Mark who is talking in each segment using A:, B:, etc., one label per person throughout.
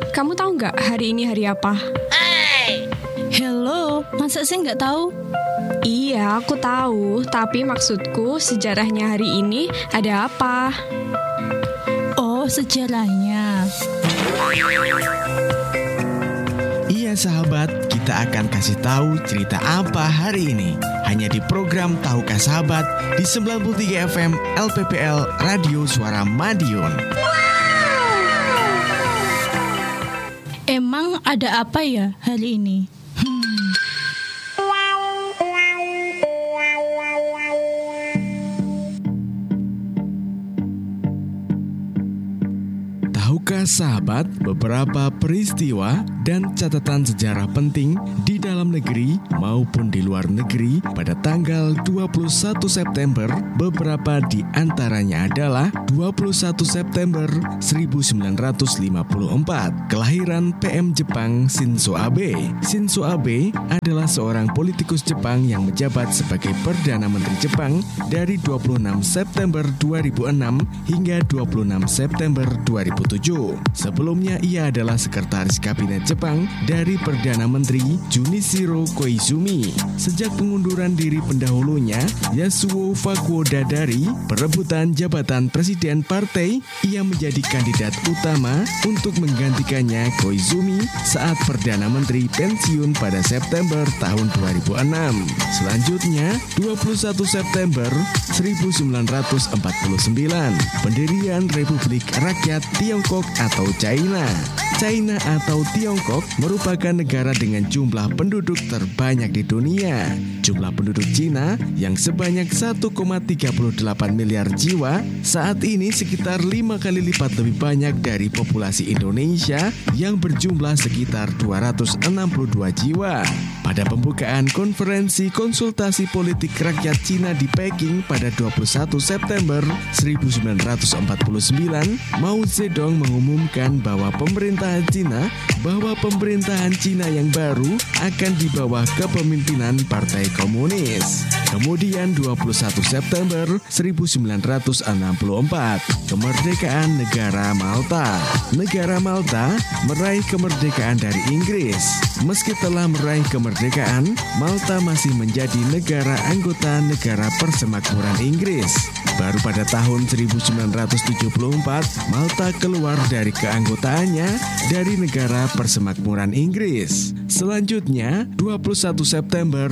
A: kamu tahu nggak hari ini hari apa?
B: Hello, masa saya nggak tahu?
A: Iya, aku tahu. Tapi maksudku sejarahnya hari ini ada apa?
B: Oh, sejarahnya.
C: Iya sahabat, kita akan kasih tahu cerita apa hari ini. Hanya di program Tahukah Sahabat di 93 FM LPPL Radio Suara Madiun.
B: Emang ada apa ya hari ini?
C: Tahukah sahabat beberapa peristiwa dan catatan sejarah penting di dalam negeri maupun di luar negeri pada tanggal 21 September? Beberapa di antaranya adalah 21 September 1954, kelahiran PM Jepang Shinzo Abe. Shinzo Abe adalah seorang politikus Jepang yang menjabat sebagai Perdana Menteri Jepang dari 26 September 2006 hingga 26 September 2007. Sebelumnya ia adalah sekretaris kabinet Jepang dari Perdana Menteri Junichiro Koizumi. Sejak pengunduran diri pendahulunya, Yasuo Fukuoka dari perebutan jabatan presiden partai, ia menjadi kandidat utama untuk menggantikannya Koizumi saat Perdana Menteri pensiun pada September tahun 2006. Selanjutnya, 21 September 1949, pendirian Republik Rakyat Tiongkok atau China. China atau Tiongkok merupakan negara dengan jumlah penduduk terbanyak di dunia. Jumlah penduduk Cina yang sebanyak 1,38 miliar jiwa saat ini sekitar 5 kali lipat lebih banyak dari populasi Indonesia yang berjumlah sekitar 262 jiwa. Pada pembukaan konferensi konsultasi politik rakyat Cina di Peking pada 21 September 1949, Mao Zedong mengumumkan bahwa pemerintahan Cina yang baru akan di bawah kepemimpinan Partai Komunis. Kemudian 21 September 1964, kemerdekaan negara Malta. Negara Malta meraih kemerdekaan dari Inggris. Meski telah meraih kemerdekaan, Malta masih menjadi negara anggota Negara Persemakmuran Inggris. Baru pada tahun 1974, Malta keluar dari keanggotaannya dari Negara Persemakmuran Inggris. Selanjutnya, 21 September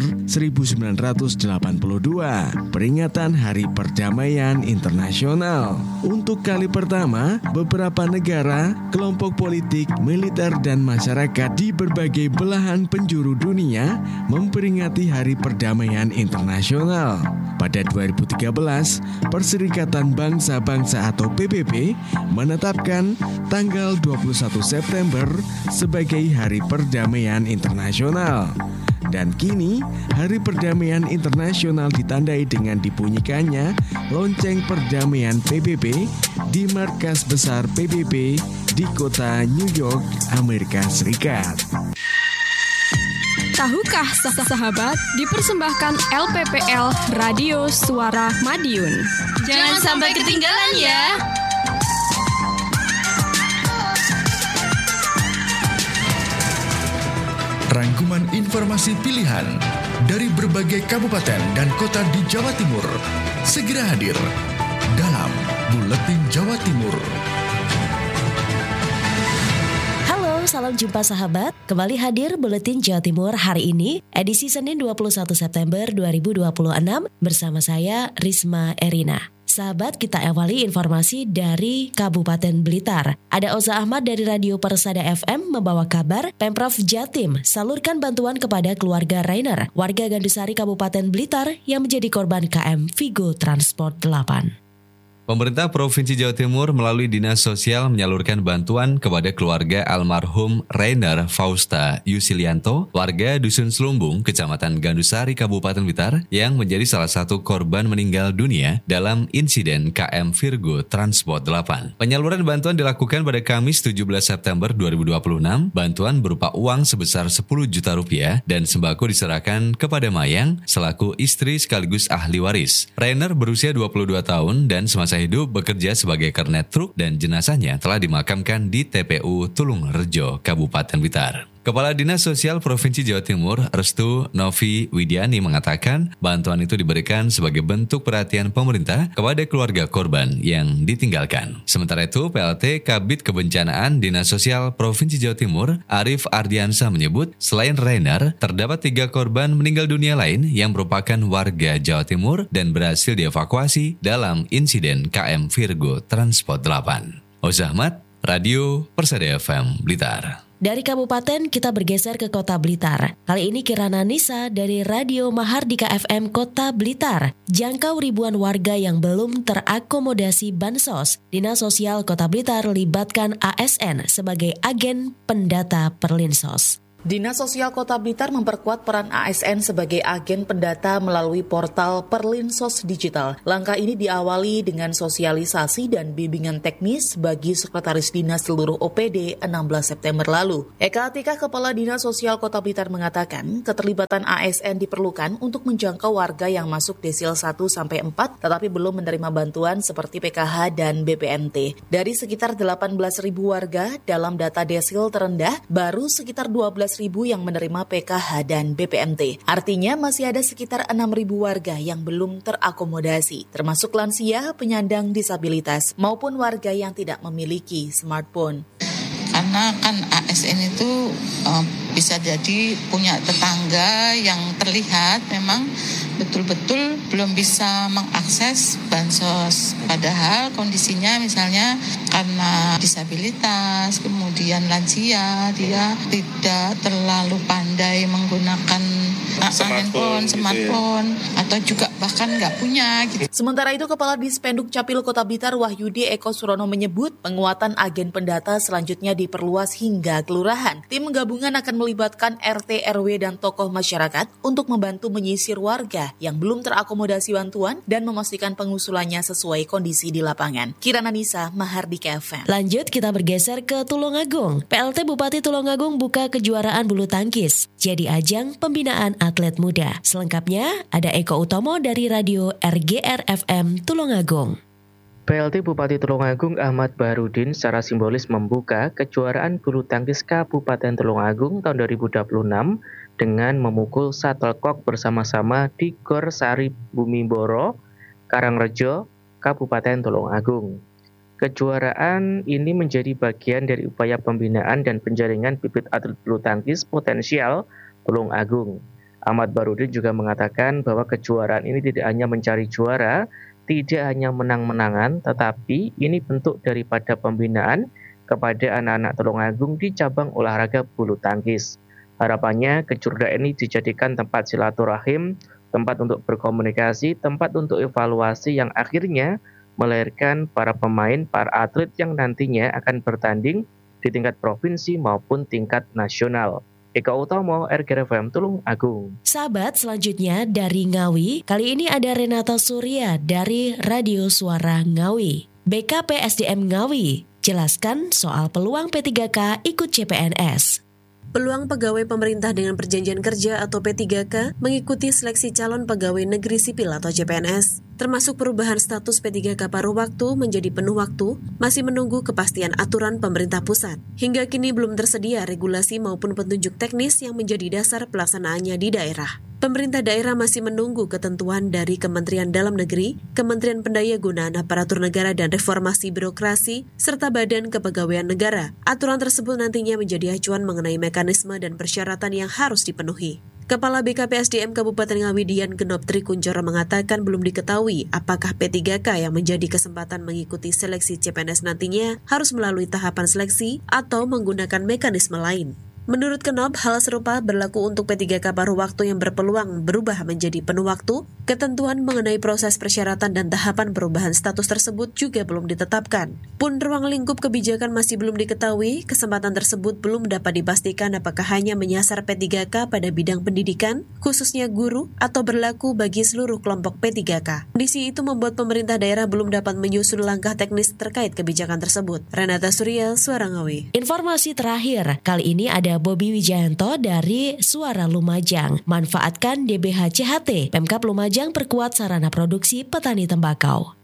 C: 1982, peringatan Hari Perdamaian Internasional. Untuk kali pertama, beberapa negara, kelompok politik, militer, dan masyarakat di berbagai belahan penjuru dunia memperingati Hari Perdamaian Internasional. Pada 2013, Perserikatan Bangsa-Bangsa atau PBB menetapkan tanggal 21 September sebagai Hari Perdamaian Internasional. Dan kini, Hari Perdamaian Internasional ditandai dengan dibunyikannya lonceng perdamaian PBB di markas besar PBB di kota New York, Amerika Serikat.
A: Tahukah sahabat dipersembahkan LPPL Radio Suara Madiun.
B: Jangan sampai ketinggalan ya.
D: Rangkuman informasi pilihan dari berbagai kabupaten dan kota di Jawa Timur segera hadir dalam Buletin Jawa Timur.
E: Salam jumpa sahabat, kembali hadir Buletin Jawa Timur hari ini, edisi Senin 21 September 2026 bersama saya Risma Erina. Sahabat, kita awali informasi dari Kabupaten Blitar. Ada Oza Ahmad dari Radio Persada FM membawa kabar Pemprov Jatim salurkan bantuan kepada keluarga Rainer, warga Gandusari Kabupaten Blitar yang menjadi korban KM Vigo Transport 8.
F: Pemerintah Provinsi Jawa Timur melalui Dinas Sosial menyalurkan bantuan kepada keluarga almarhum Rainer Fausta Yusilianto, warga Dusun Selumbung, Kecamatan Gandusari, Kabupaten Blitar, yang menjadi salah satu korban meninggal dunia dalam insiden KM Virgo Transport 8. Penyaluran bantuan dilakukan pada Kamis 17 September 2026. Bantuan berupa uang sebesar 10 juta rupiah dan sembako diserahkan kepada Mayang selaku istri sekaligus ahli waris. Rainer berusia 22 tahun dan semasa semasa hidup bekerja sebagai kernet truk dan jenazahnya telah dimakamkan di TPU Tulungrejo, Kabupaten Blitar. Kepala Dinas Sosial Provinsi Jawa Timur, Restu Novi Widiani mengatakan bantuan itu diberikan sebagai bentuk perhatian pemerintah kepada keluarga korban yang ditinggalkan. Sementara itu, PLT Kabid Kebencanaan Dinas Sosial Provinsi Jawa Timur, Arif Ardiansyah menyebut selain Rainer, terdapat 3 korban meninggal dunia lain yang merupakan warga Jawa Timur dan berhasil dievakuasi dalam insiden KM Virgo Transport 8. Ozahmat, Radio Persada FM Blitar.
E: Dari kabupaten kita bergeser ke kota Blitar. Kali ini Kirana Nisa dari Radio Mahardika FM Kota Blitar. Jangkau ribuan warga yang belum terakomodasi bansos. Dinas Sosial Kota Blitar libatkan ASN sebagai agen pendata Perlinsos.
G: Dinas Sosial Kota Blitar memperkuat peran ASN sebagai agen pendata melalui portal Perlinsos Digital. Langkah ini diawali dengan sosialisasi dan bimbingan teknis bagi Sekretaris Dinas seluruh OPD 16 September lalu. Eka Atika, Kepala Dinas Sosial Kota Blitar mengatakan, keterlibatan ASN diperlukan untuk menjangkau warga yang masuk desil 1-4 tetapi belum menerima bantuan seperti PKH dan BPNT. Dari sekitar 18.000 warga dalam data desil terendah, baru sekitar 12.000 yang menerima PKH dan BPNT. Artinya masih ada sekitar 6.000 warga yang belum terakomodasi, termasuk lansia, penyandang disabilitas, maupun warga yang tidak memiliki smartphone.
H: Karena kan ASN itu bisa jadi punya tetangga yang terlihat memang betul-betul belum bisa mengakses bansos. Padahal kondisinya misalnya karena disabilitas, kemudian lansia, dia tidak terlalu pandai menggunakan smartphone, atau juga bahkan nggak punya. Gitu.
G: Sementara itu, Kepala Dispenduk Capil Kota Blitar Wahyudi Eko Surono menyebut penguatan agen pendata selanjutnya diperluas hingga kelurahan. Tim gabungan akan melibatkan RT, RW, dan tokoh masyarakat untuk membantu menyisir warga yang belum terakomodasi bantuan dan memastikan pengusulannya sesuai kondisi di lapangan. Kirana Nisa, Mahardika FM.
E: Lanjut kita bergeser ke Tulungagung. PLT Bupati Tulungagung buka kejuaraan bulu tangkis jadi ajang pembinaan atlet muda. Selengkapnya ada Eko Utomo dari Radio RGR FM Tulungagung.
I: PLT Bupati Tulungagung Ahmad Baharudin secara simbolis membuka kejuaraan bulu tangkis Kabupaten Tulungagung tahun 2026 dengan memukul shuttlecock bersama-sama di Gor Sari Bumiboro, Karangrejo, Kabupaten Tulungagung. Kejuaraan ini menjadi bagian dari upaya pembinaan dan penjaringan bibit atlet bulu tangkis potensial Tulungagung. Ahmad Baharudin juga mengatakan bahwa kejuaraan ini tidak hanya mencari juara, tidak hanya menang-menangan, tetapi ini bentuk daripada pembinaan kepada anak-anak Tulungagung di cabang olahraga bulu tangkis. Harapannya kejuaraan ini dijadikan tempat silaturahim, tempat untuk berkomunikasi, tempat untuk evaluasi yang akhirnya melahirkan para pemain, para atlet yang nantinya akan bertanding di tingkat provinsi maupun tingkat nasional. Eka Utomo, RGR FM Tulungagung.
E: Sahabat, selanjutnya dari Ngawi, kali ini ada Renata Surya dari Radio Suara Ngawi. BKP SDM Ngawi, jelaskan soal peluang P3K ikut CPNS.
J: Peluang pegawai pemerintah dengan perjanjian kerja atau P3K mengikuti seleksi calon pegawai negeri sipil atau CPNS, termasuk perubahan status P3K paruh waktu menjadi penuh waktu, masih menunggu kepastian aturan pemerintah pusat. Hingga kini belum tersedia regulasi maupun petunjuk teknis yang menjadi dasar pelaksanaannya di daerah. Pemerintah daerah masih menunggu ketentuan dari Kementerian Dalam Negeri, Kementerian Pendayagunaan Aparatur Negara dan Reformasi Birokrasi, serta Badan Kepegawaian Negara. Aturan tersebut nantinya menjadi acuan mengenai mekanisme dan persyaratan yang harus dipenuhi. Kepala BKP SDM Kabupaten Ngawi Dian Genop Trikunjoro mengatakan belum diketahui apakah P3K yang menjadi kesempatan mengikuti seleksi CPNS nantinya harus melalui tahapan seleksi atau menggunakan mekanisme lain. Menurut Genop, hal serupa berlaku untuk P3K paruh waktu yang berpeluang berubah menjadi penuh waktu. Ketentuan mengenai proses persyaratan dan tahapan perubahan status tersebut juga belum ditetapkan. Pun ruang lingkup kebijakan masih belum diketahui, kesempatan tersebut belum dapat dipastikan apakah hanya menyasar P3K pada bidang pendidikan, khususnya guru, atau berlaku bagi seluruh kelompok P3K. Kondisi itu membuat pemerintah daerah belum dapat menyusun langkah teknis terkait kebijakan tersebut. Renata Surya, Suara Ngawi.
E: Informasi terakhir, kali ini ada Bobi Wijayanto dari Suara Lumajang. Manfaatkan DBH CHT. Pemkab Lumajang perkuat sarana produksi petani tembakau.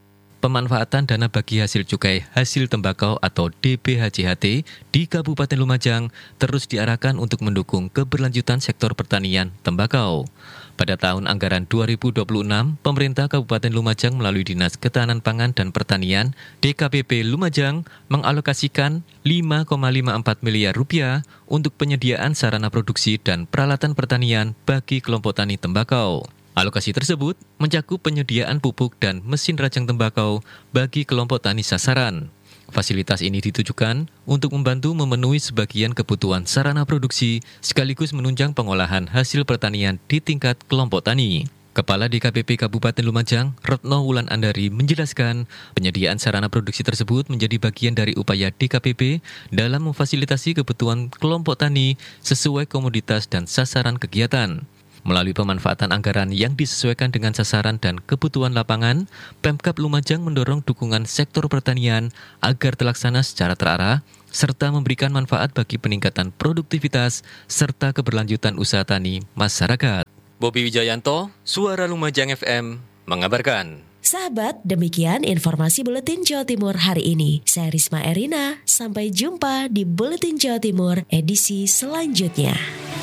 K: pemanfaatan dana bagi hasil cukai hasil tembakau atau DBHJHT di Kabupaten Lumajang terus diarahkan untuk mendukung keberlanjutan sektor pertanian tembakau. Pada tahun anggaran 2026, pemerintah Kabupaten Lumajang melalui Dinas Ketahanan Pangan dan Pertanian DKPP Lumajang mengalokasikan 5,54 miliar rupiah untuk penyediaan sarana produksi dan peralatan pertanian bagi kelompok tani tembakau. Alokasi tersebut mencakup penyediaan pupuk dan mesin rajang tembakau bagi kelompok tani sasaran. Fasilitas ini ditujukan untuk membantu memenuhi sebagian kebutuhan sarana produksi sekaligus menunjang pengolahan hasil pertanian di tingkat kelompok tani. Kepala DKPP Kabupaten Lumajang, Retno Wulan Andari menjelaskan, penyediaan sarana produksi tersebut menjadi bagian dari upaya DKPP dalam memfasilitasi kebutuhan kelompok tani sesuai komoditas dan sasaran kegiatan. Melalui pemanfaatan anggaran yang disesuaikan dengan sasaran dan kebutuhan lapangan, Pemkab Lumajang mendorong dukungan sektor pertanian agar terlaksana secara terarah, serta memberikan manfaat bagi peningkatan produktivitas serta keberlanjutan usaha tani masyarakat. Bobi Wijayanto, Suara Lumajang FM, mengabarkan.
E: Sahabat, demikian informasi Buletin Jawa Timur hari ini. Saya Risma Erina, sampai jumpa di Buletin Jawa Timur edisi selanjutnya.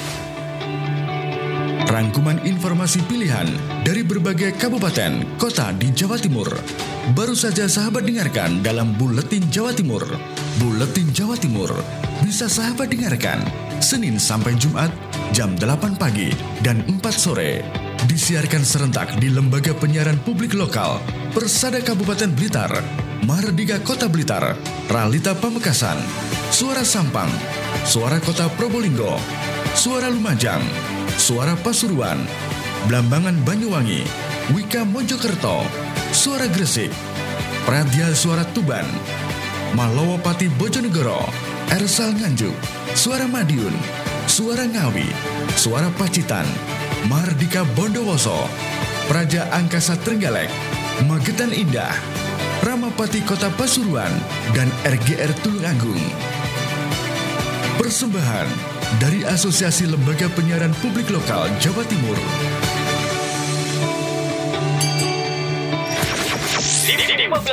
D: Rangkuman informasi pilihan dari berbagai kabupaten, kota di Jawa Timur. Baru saja sahabat dengarkan dalam Buletin Jawa Timur. Buletin Jawa Timur bisa sahabat dengarkan Senin sampai Jumat jam 8 pagi dan 4 sore. Disiarkan serentak di Lembaga Penyiaran Publik Lokal, Persada Kabupaten Blitar, Mardika Kota Blitar, Ralita Pamekasan, Suara Sampang, Suara Kota Probolinggo, Suara Lumajang, Suara Pasuruan, Blambangan Banyuwangi, Wika Mojokerto, Suara Gresik, Pradya Suara Tuban, Malowopati Bojonegoro, Ersal Nganjuk, Suara Madiun, Suara Ngawi, Suara Pacitan, Mardika Bondowoso, Praja Angkasa Trenggalek, Magetan Indah, Ramapati Kota Pasuruan, dan RGR Tulungagung. Persembahan dari Asosiasi Lembaga Penyiaran Publik Lokal Jawa Timur.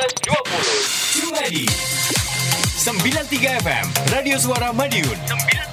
L: 15.20 Jumadi 93 FM Radio Suara Madiun.